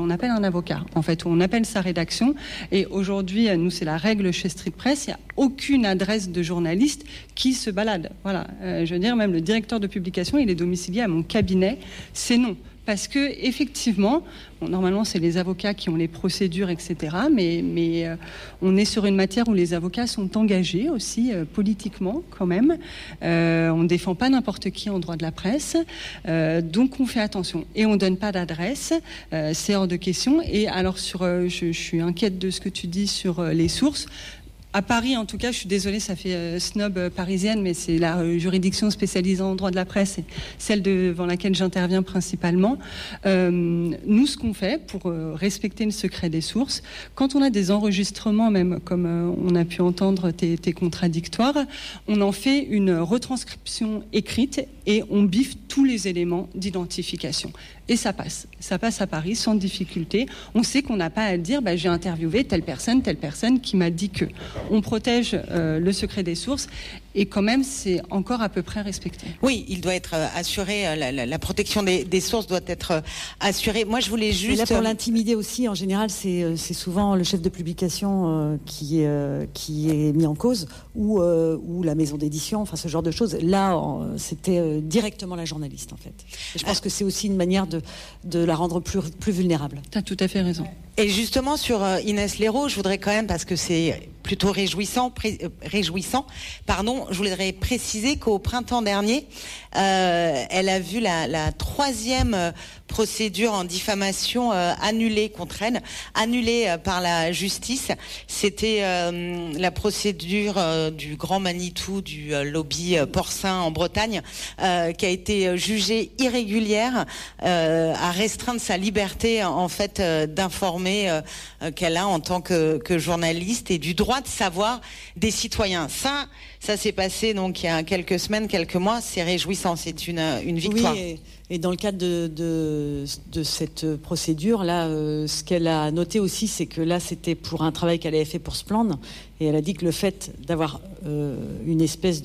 on appelle un avocat, en fait, où on appelle sa rédaction. Et aujourd'hui, nous, c'est la règle chez Street Press, il n'y a aucune adresse de journaliste qui se balade. Voilà, je veux dire, même le directeur de publication, il est domicilié à mon cabinet, c'est non. Parce que effectivement, normalement c'est les avocats qui ont les procédures, etc. Mais on est sur une matière où les avocats sont engagés aussi politiquement quand même. On ne défend pas n'importe qui en droit de la presse, donc on fait attention et on donne pas d'adresse. C'est hors de question. Et alors je suis inquiète de ce que tu dis sur les sources. À Paris, en tout cas, je suis désolée, ça fait snob parisienne, mais c'est la juridiction spécialisée en droit de la presse, et celle devant laquelle j'interviens principalement. Nous, ce qu'on fait pour respecter le secret des sources, quand on a des enregistrements, même comme on a pu entendre tes contradictoires, on en fait une retranscription écrite et on biffe tous les éléments d'identification. Et ça passe à Paris sans difficulté. On sait qu'on n'a pas à dire j'ai interviewé telle personne qui m'a dit que. On protège le secret des sources et quand même c'est encore à peu près respecté. Oui, il doit être assuré, la protection des sources doit être assurée. Moi je voulais juste... Et là pour l'intimider aussi, en général c'est souvent le chef de publication qui est mis en cause ou la maison d'édition, enfin ce genre de choses. Là c'était directement la journaliste en fait. Et je pense que c'est aussi une manière de la rendre plus vulnérable. Tu as tout à fait raison. Et justement sur Inès Léraud, je voudrais quand même, parce que c'est plutôt réjouissant, je voudrais préciser qu'au printemps dernier, elle a vu la troisième procédure en diffamation annulée contre elle, annulée par la justice. C'était la procédure du Grand Manitou du lobby porcin en Bretagne, qui a été jugée irrégulière, à restreindre sa liberté en fait d'informer qu'elle a en tant que journaliste et du droit de savoir des citoyens. Ça s'est passé donc il y a quelques semaines, quelques mois. C'est réjouissant, c'est une victoire. Oui, et dans le cadre de cette procédure là, ce qu'elle a noté aussi, c'est que là c'était pour un travail qu'elle avait fait pour Splend, et elle a dit que le fait d'avoir une espèce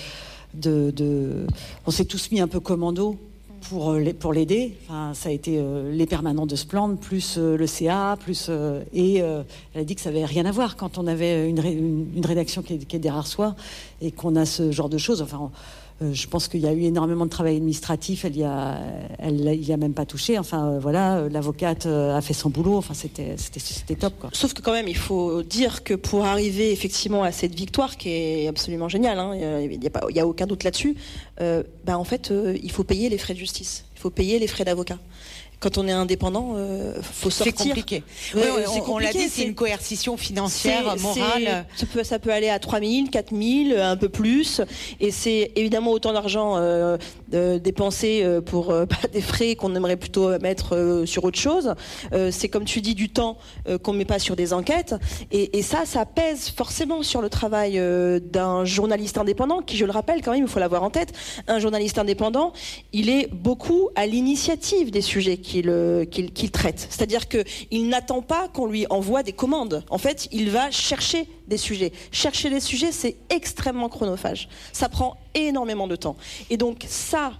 on s'est tous mis un peu commando pour l'aider. Enfin, ça a été les permanents de Splend, plus le CA, et elle a dit que ça n'avait rien à voir quand on avait une rédaction qui est derrière soi et qu'on a ce genre de choses. Enfin, je pense qu'il y a eu énormément de travail administratif. Elle y a même pas touché. Enfin, voilà, l'avocate a fait son boulot. Enfin, c'était top, quoi. Sauf que quand même, il faut dire que pour arriver effectivement à cette victoire qui est absolument géniale, il y a aucun doute là-dessus. En fait, il faut payer les frais de justice. Il faut payer les frais d'avocat. Quand on est indépendant, faut sortir. C'est compliqué. On l'a dit, c'est une coercition financière, morale. Ça peut aller à 3 000, 4 000, un peu plus. Et c'est évidemment autant d'argent dépensé pour des frais qu'on aimerait plutôt mettre sur autre chose. C'est comme tu dis, du temps qu'on ne met pas sur des enquêtes. Et ça pèse forcément sur le travail d'un journaliste indépendant qui, je le rappelle quand même, il faut l'avoir en tête, un journaliste indépendant, il est beaucoup à l'initiative des sujets qu'il traite. C'est-à-dire qu'il n'attend pas qu'on lui envoie des commandes. En fait, il va chercher des sujets. Chercher des sujets, c'est extrêmement chronophage. Ça prend énormément de temps. Et donc ça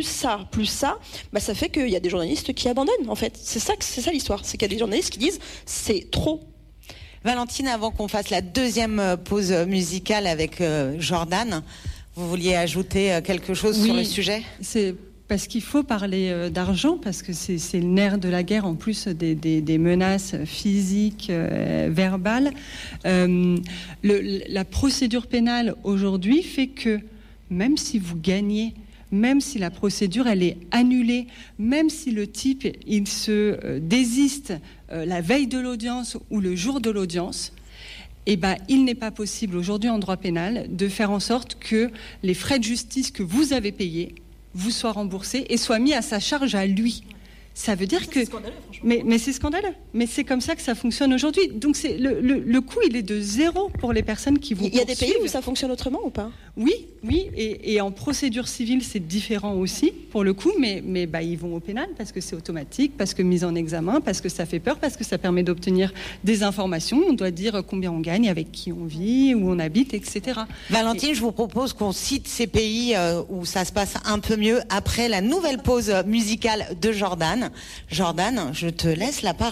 fait qu'il y a des journalistes qui abandonnent, en fait. C'est ça l'histoire. C'est qu'il y a des journalistes qui disent c'est trop. Valentine, avant qu'on fasse la deuxième pause musicale avec Jordan, vous vouliez ajouter quelque chose sur le sujet ? C'est parce qu'il faut parler d'argent, parce que c'est le nerf de la guerre, en plus des menaces physiques, verbales. La procédure pénale aujourd'hui fait que, même si vous gagnez, même si la procédure elle est annulée, même si le type il se désiste la veille de l'audience ou le jour de l'audience, il n'est pas possible aujourd'hui en droit pénal de faire en sorte que les frais de justice que vous avez payés vous soient remboursés et soient mis à sa charge à lui. Ça veut dire que... C'est scandaleux, franchement. Mais c'est scandaleux. Mais c'est comme ça que ça fonctionne aujourd'hui. Donc le coût, il est de 0 pour les personnes qui vous poursuivent. Il y a des pays où ça fonctionne autrement ou pas ? Oui. Et en procédure civile, c'est différent aussi, pour le coup. Mais ils vont au pénal parce que c'est automatique, parce que mise en examen, parce que ça fait peur, parce que ça permet d'obtenir des informations. On doit dire combien on gagne, avec qui on vit, où on habite, etc. Valentine, je vous propose qu'on cite ces pays où ça se passe un peu mieux après la nouvelle pause musicale de Jordan. Jordan, je te laisse la parole.